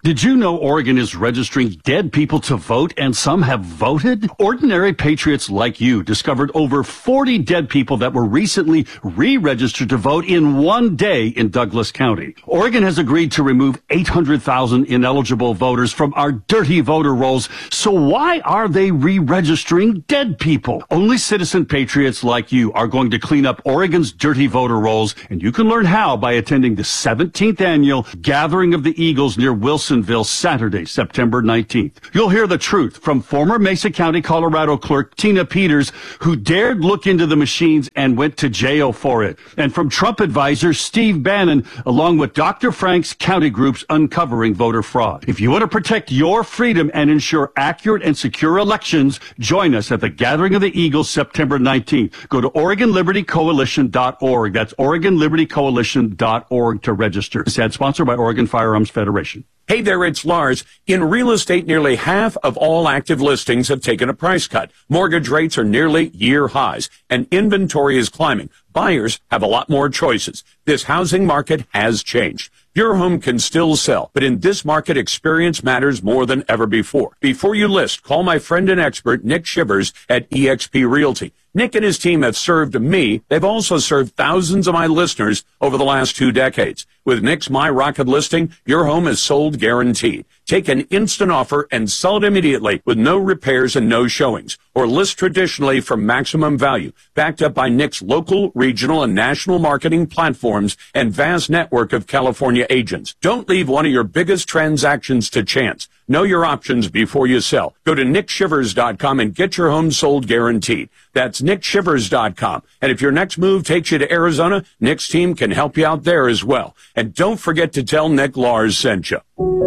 Did you know Oregon is registering dead people to vote, and some have voted? Ordinary patriots like you discovered over 40 dead people that were recently re-registered to vote in one day in Douglas County. Oregon has agreed to remove 800,000 ineligible voters from our dirty voter rolls. So why are they re-registering dead people? Only citizen patriots like you are going to clean up Oregon's dirty voter rolls, and you can learn how by attending the 17th annual Gathering of the Eagles near Wilsonville Saturday, September 19th. You'll hear the truth from former Mesa County, Colorado clerk Tina Peters, who dared look into the machines and went to jail for it. And from Trump advisor Steve Bannon, along with Dr. Frank's county groups uncovering voter fraud. If you want to protect your freedom and ensure accurate and secure elections, join us at the Gathering of the Eagles September 19th. Go to OregonLibertyCoalition.org. That's OregonLibertyCoalition.org to register. This ad sponsored by Oregon Firearms Federation. Hey there, it's Lars. In real estate, nearly half of all active listings have taken a price cut. Mortgage rates are nearly year highs, and inventory is climbing. Buyers have a lot more choices. This housing market has changed. Your home can still sell, but in this market, experience matters more than ever before. Before you list, call my friend and expert, Nick Shivers at eXp Realty. Nick and his team have served me. They've also served thousands of my listeners over the last 2 decades. With Nick's My Rocket listing, your home is sold guaranteed. Take an instant offer and sell it immediately with no repairs and no showings. Or list traditionally for maximum value, backed up by Nick's local, regional, and national marketing platforms and vast network of California agents. Don't leave one of your biggest transactions to chance. Know your options before you sell. Go to nickshivers.com and get your home sold guaranteed. That's nickshivers.com. And if your next move takes you to Arizona, Nick's team can help you out there as well. And don't forget to tell Nick Lars sent you.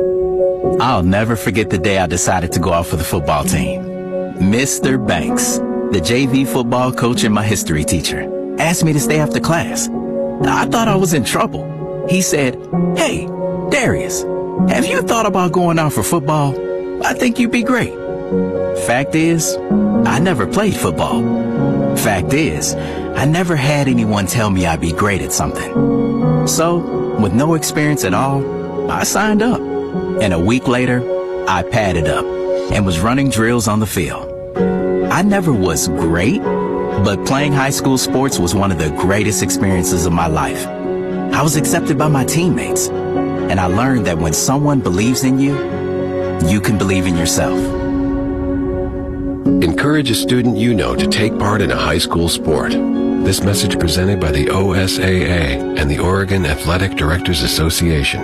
I'll never forget the day I decided to go out for the football team. Mr. Banks, the JV football coach and my history teacher, asked me to stay after class. I thought I was in trouble. He said, "Hey, Darius, have you thought about going out for football? I think you'd be great." Fact is, I never played football. Fact is, I never had anyone tell me I'd be great at something. So, with no experience at all, I signed up. And a week later, I padded up and was running drills on the field. I never was great, but playing high school sports was one of the greatest experiences of my life. I was accepted by my teammates, and I learned that when someone believes in you, you can believe in yourself. Encourage a student you know to take part in a high school sport. This message presented by the OSAA and the Oregon Athletic Directors Association.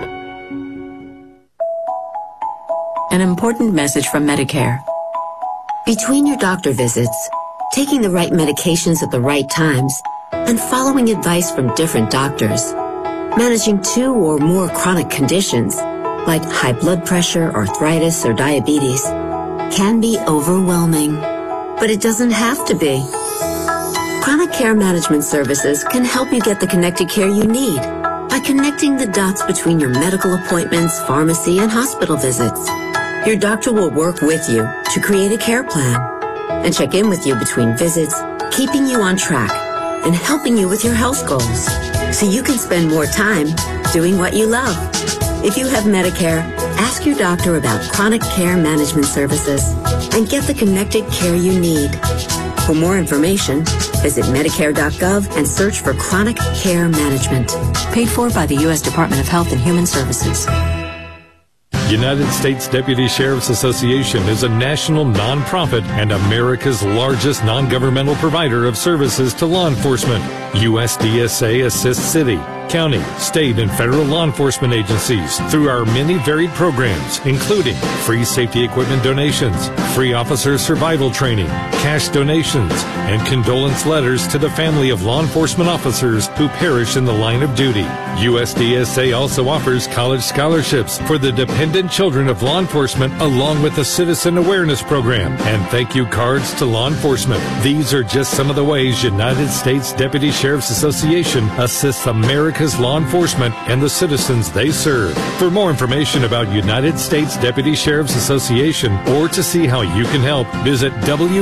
An important message from Medicare. Between your doctor visits, taking the right medications at the right times, and following advice from different doctors, managing 2 or more chronic conditions, like high blood pressure, arthritis, or diabetes, can be overwhelming. But it doesn't have to be. Chronic Care Management Services can help you get the connected care you need by connecting the dots between your medical appointments, pharmacy, and hospital visits. Your doctor will work with you to create a care plan and check in with you between visits, keeping you on track and helping you with your health goals so you can spend more time doing what you love. If you have Medicare, ask your doctor about Chronic Care Management Services and get the connected care you need. For more information, visit Medicare.gov and search for Chronic Care Management. Paid for by the U.S. Department of Health and Human Services. United States Deputy Sheriff's Association is a national nonprofit and America's largest non-governmental provider of services to law enforcement. USDSA assists city, county, state, and federal law enforcement agencies through our many varied programs, including free safety equipment donations, free officer survival training, cash donations, and condolence letters to the family of law enforcement officers who perish in the line of duty. USDSA also offers college scholarships for the dependent children of law enforcement, along with a citizen awareness program and thank you cards to law enforcement. These are just some of the ways United States Deputy Sheriff's Association assists America's law enforcement and the citizens they serve. For more information about United States Deputy Sheriff's Association or to see how you can help, visit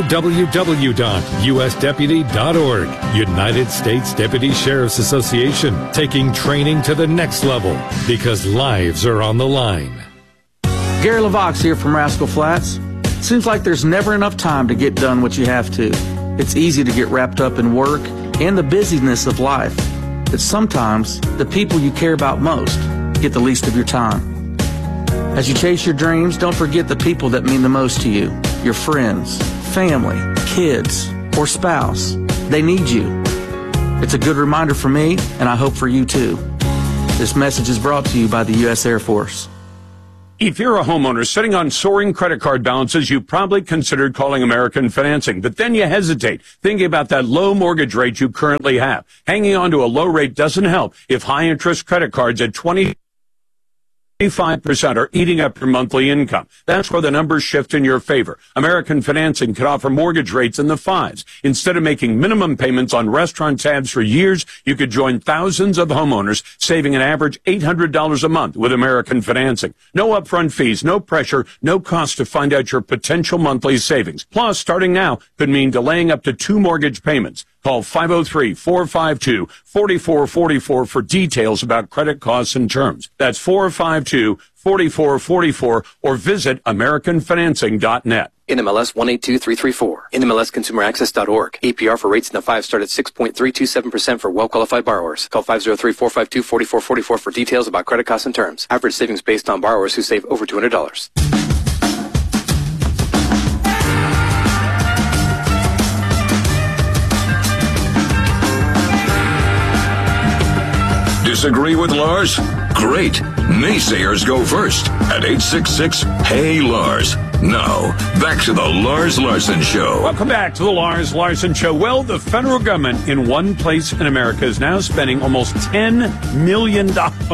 www.usdeputy.org. United States Deputy Sheriff's Association, taking training to the next level because lives are on the line. Gary LaVox here from Rascal Flats. Seems like there's never enough time to get done what you have to. It's easy to get wrapped up in work and the busyness of life. But sometimes the people you care about most get the least of your time. As you chase your dreams, don't forget the people that mean the most to you. Your friends, family, kids, or spouse. They need you. It's a good reminder for me, and I hope for you too. This message is brought to you by the U.S. Air Force. If you're a homeowner sitting on soaring credit card balances, you probably considered calling American Financing, but then you hesitate, thinking about that low mortgage rate you currently have. Hanging on to a low rate doesn't help if high-interest credit cards at 25% are eating up your monthly income. That's where the numbers shift in your favor. American Financing can offer mortgage rates in the 5s. Instead of making minimum payments on restaurant tabs for years, you could join thousands of homeowners, saving an average $800 a month with American Financing. No upfront fees, no pressure, no cost to find out your potential monthly savings. Plus, starting now could mean delaying up to 2 mortgage payments. Call 503-452-4444 for details about credit costs and terms. That's 452-4444 or visit AmericanFinancing.net. NMLS 182334. NMLSConsumerAccess.org. APR for rates in the 5 start at 6.327% for well-qualified borrowers. Call 503-452-4444 for details about credit costs and terms. Average savings based on borrowers who save over $200. Disagree with Lars? Great. Naysayers go first at 866-HEY-LARS. Now, back to the Lars Larson Show. Welcome back to the Lars Larson Show. Well, the federal government in one place in America is now spending almost $10 million.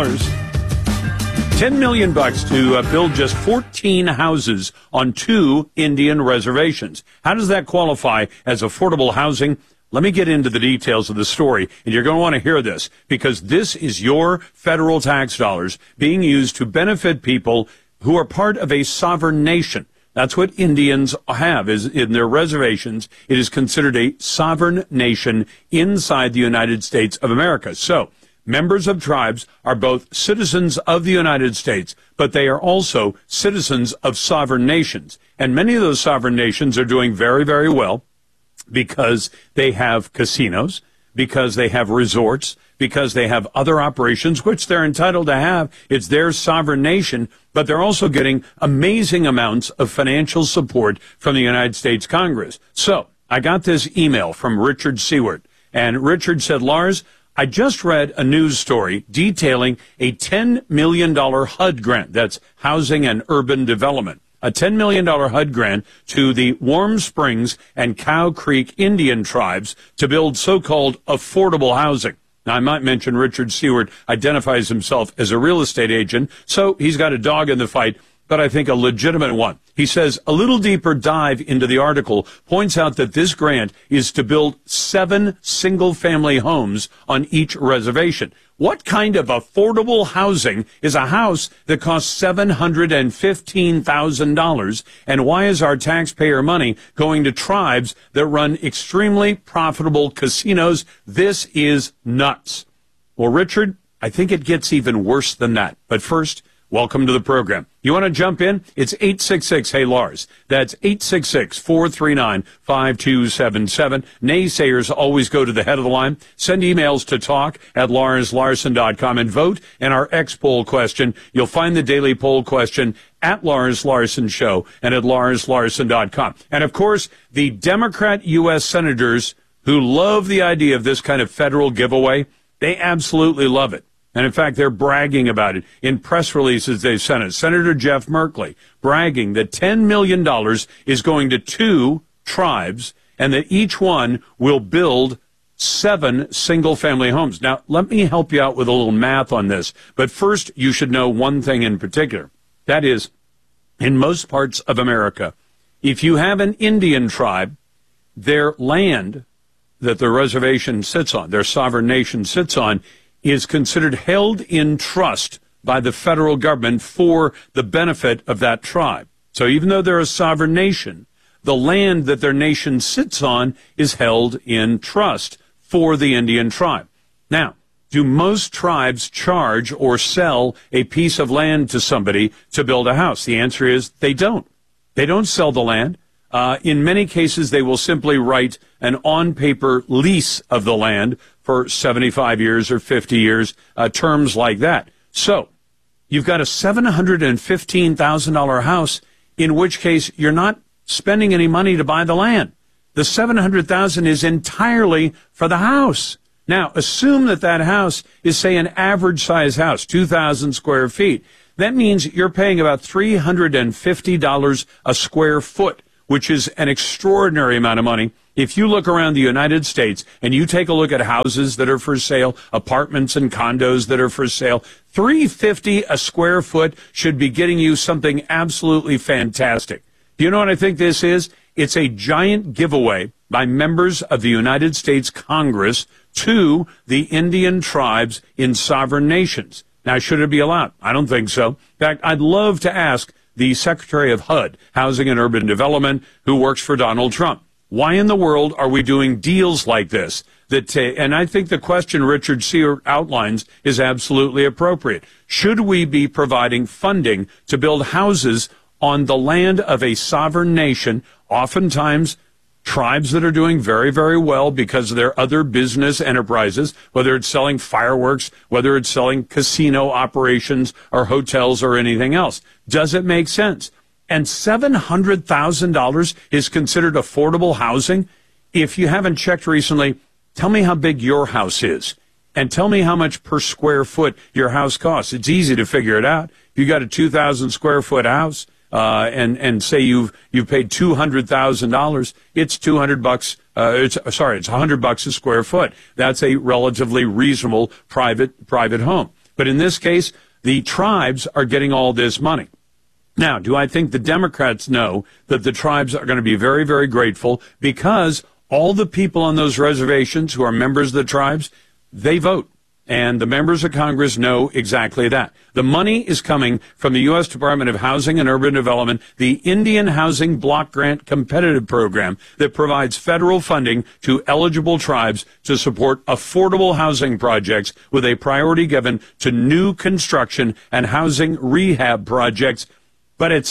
$10 million to build just 14 houses on 2 Indian reservations. How does that qualify as affordable housing? Let me get into the details of the story, and you're going to want to hear this, because this is your federal tax dollars being used to benefit people who are part of a sovereign nation. That's what Indians have, is in their reservations. It is considered a sovereign nation inside the United States of America. So, members of tribes are both citizens of the United States, but they are also citizens of sovereign nations. And many of those sovereign nations are doing very, very well, because they have casinos, because they have resorts, because they have other operations, which they're entitled to have. It's their sovereign nation, but they're also getting amazing amounts of financial support from the United States Congress. So I got this email from Richard Seward, and Richard said, Lars, I just read a news story detailing a $10 million HUD grant. That's Housing and Urban Development. A $10 million HUD grant to the Warm Springs and Cow Creek Indian tribes to build so-called affordable housing. Now, I might mention Richard Seward identifies himself as a real estate agent, so he's got a dog in the fight, but I think a legitimate one. He says a little deeper dive into the article points out that this grant is to build 7 single-family homes on each reservation. What kind of affordable housing is a house that costs $715,000? And why is our taxpayer money going to tribes that run extremely profitable casinos? This is nuts. Well, Richard, I think it gets even worse than that. But first, welcome to the program. You want to jump in? It's 866-HEY-LARS. That's 866-439-5277. Naysayers always go to the head of the line. Send emails to talk@LarsLarson.com and vote in our X poll question. You'll find the daily poll question at Lars Larson Show and at LarsLarson.com. And, of course, the Democrat U.S. senators who love the idea of this kind of federal giveaway, they absolutely love it. And in fact, they're bragging about it in press releases they've sent us. Senator Jeff Merkley bragging that $10 million is going to 2 tribes and that each one will build 7 single-family homes. Now, let me help you out with a little math on this. But first, you should know one thing in particular. That is, in most parts of America, if you have an Indian tribe, their land that the reservation sits on, their sovereign nation sits on, is considered held in trust by the federal government for the benefit of that tribe. So even though they're a sovereign nation, the land that their nation sits on is held in trust for the Indian tribe. Now, do most tribes charge or sell a piece of land to somebody to build a house? The answer is they don't. They don't sell the land. In many cases, they will simply write an on-paper lease of the land for 75 years or 50 years, terms like that. So you've got a $715,000 house, in which case you're not spending any money to buy the land. The $700,000 is entirely for the house. Now, assume that that house is, say, an average size house, 2,000 square feet. That means you're paying about $350 a square foot, which is an extraordinary amount of money. If you look around the United States and you take a look at houses that are for sale, apartments and condos that are for sale, $350 a square foot should be getting you something absolutely fantastic. Do you know what I think this is? It's a giant giveaway by members of the United States Congress to the Indian tribes in sovereign nations. Now, should it be allowed? I don't think so. In fact, I'd love to ask the Secretary of HUD, Housing and Urban Development, who works for Donald Trump, why in the world are we doing deals like this? And I think the question Richard Sear outlines is absolutely appropriate. Should we be providing funding to build houses on the land of a sovereign nation, oftentimes tribes that are doing very, very well because of their other business enterprises, whether it's selling fireworks, whether it's selling casino operations or hotels or anything else? Does it make sense? And $700,000 is considered affordable housing? If you haven't checked recently, tell me how big your house is and tell me how much per square foot your house costs. It's easy to figure it out. If you got a 2,000 square foot house, and say you've paid $200,000, it's $200. It's $100 a square foot. That's a relatively reasonable private home. But in this case, the tribes are getting all this money. Now, do I think the Democrats know that the tribes are going to be very, very grateful because all the people on those reservations who are members of the tribes, they vote. And the members of Congress know exactly that. The money is coming from the U.S. Department of Housing and Urban Development, the Indian Housing Block Grant Competitive Program that provides federal funding to eligible tribes to support affordable housing projects with a priority given to new construction and housing rehab projects. But at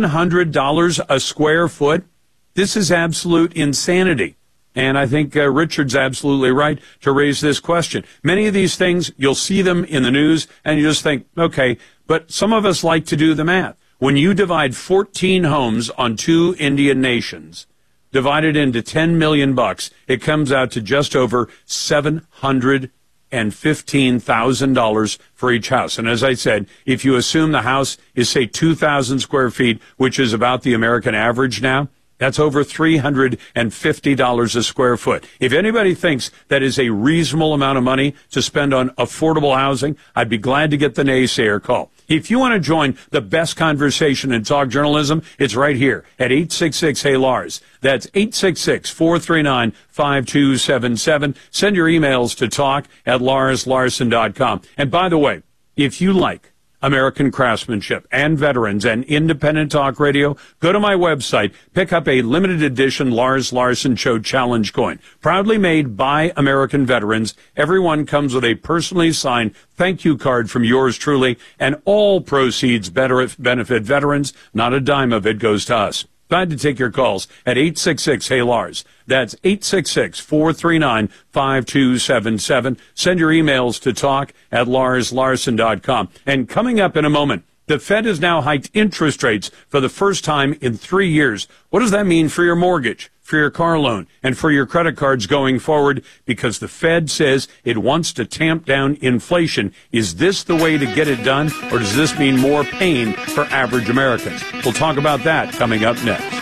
$700 a square foot, this is absolute insanity. And I think Richard's absolutely right to raise this question. Many of these things, you'll see them in the news, and you just think, okay, but some of us like to do the math. When you divide 14 homes on 2 Indian nations, divided into $10 million, it comes out to just over $715,000 for each house. And as I said, if you assume the house is, say, 2,000 square feet, which is about the American average now, that's over $350 a square foot. If anybody thinks that is a reasonable amount of money to spend on affordable housing, I'd be glad to get the naysayer call. If you want to join the best conversation in talk journalism, it's right here at 866-HEY-LARS. That's 866-439-5277. Send your emails to talk@larslarson.com. And by the way, if you like American craftsmanship and veterans and independent talk radio, go to my website, pick up a limited edition Lars Larson Show Challenge coin. Proudly made by American veterans. Everyone comes with a personally signed thank you card from yours truly, and all proceeds benefit veterans. Not a dime of it goes to us. Glad to take your calls at 866-HEY-LARS. That's 866-439-5277. Send your emails to talk@larslarson.com. And coming up in a moment, the Fed has now hiked interest rates for the first time in 3 years. What does that mean for your mortgage, for your car loan, and for your credit cards going forward? Because the Fed says it wants to tamp down inflation. Is this the way to get it done, or does this mean more pain for average Americans? We'll talk about that coming up next.